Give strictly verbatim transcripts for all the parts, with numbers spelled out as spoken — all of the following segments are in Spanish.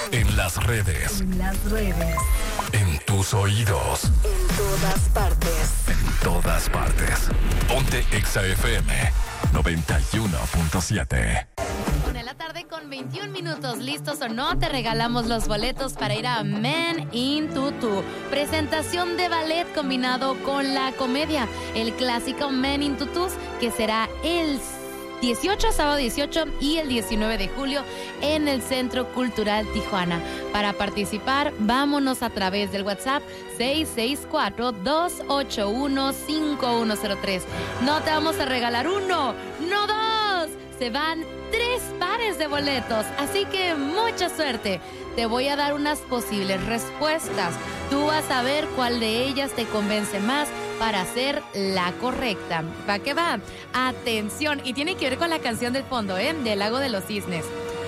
En las redes. En las redes. En tus oídos. En todas partes. En todas partes. Ponte Exa F M noventa y uno punto siete. Una de la tarde con veintiún minutos. ¿Listos o no? Te regalamos los boletos para ir a Men in Tutu. Presentación de ballet combinado con la comedia. El clásico Men in Tutus, que será el dieciocho, sábado dieciocho y el diecinueve de julio en el Centro Cultural Tijuana. Para participar, vámonos a través del WhatsApp seis seis cuatro, dos ocho uno, cinco uno cero tres. No te vamos a regalar uno, no dos. Se van tres pares de boletos, así que mucha suerte. Te voy a dar unas posibles respuestas. Tú vas a ver cuál de ellas te convence más para hacer la correcta. ¿Va que va? Atención, y tiene que ver con la canción del fondo, ¿eh? Del Lago de los Cisnes.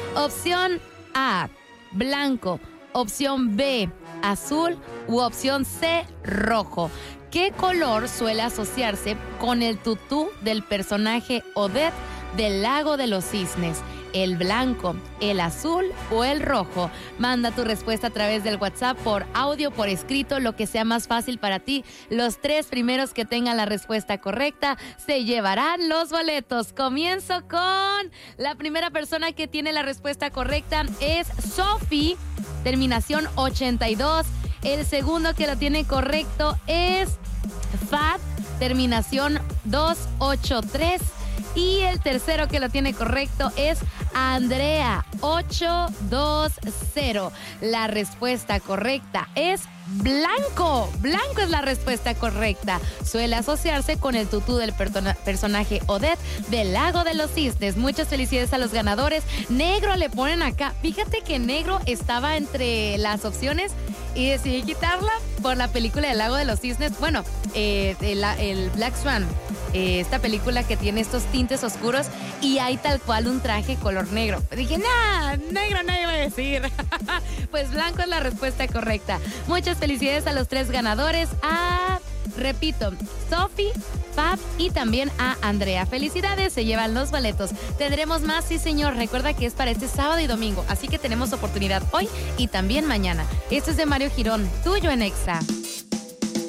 Opción A, blanco. Opción B, azul. U opción C, rojo. ¿Qué color suele asociarse con el tutú del personaje Odette del Lago de los Cisnes? ¿El blanco, el azul o el rojo? Manda tu respuesta a través del WhatsApp, por audio, por escrito, lo que sea más fácil para ti. Los tres primeros que tengan la respuesta correcta se llevarán los boletos. Comienzo con la primera persona que tiene la respuesta correcta. Es Sofi, terminación ochenta y dos. El segundo que lo tiene correcto es Fat, terminación doscientos ochenta y tres. Y el tercero que lo tiene correcto es Andrea, ochocientos veinte. La respuesta correcta es blanco. Blanco es la respuesta correcta. Suele asociarse con el tutú del persona- personaje Odette del Lago de los Cisnes. Muchas felicidades a los ganadores. Negro le ponen acá. Fíjate que negro estaba entre las opciones y decidí quitarla por la película del Lago de los Cisnes. Bueno, eh, el, el Black Swan. Eh, esta película que tiene estos tintes oscuros y hay tal cual un traje color negro. Dije, nah, negro nadie va a decir. Pues blanco es la respuesta correcta. Muchas felicidades a los tres ganadores. A, repito, Sofi, Fab y también a Andrea. Felicidades, se llevan los boletos. Tendremos más, sí señor. Recuerda que es para este sábado y domingo, así que tenemos oportunidad hoy y también mañana. Esto es de Mario Girón, tuyo en Exa.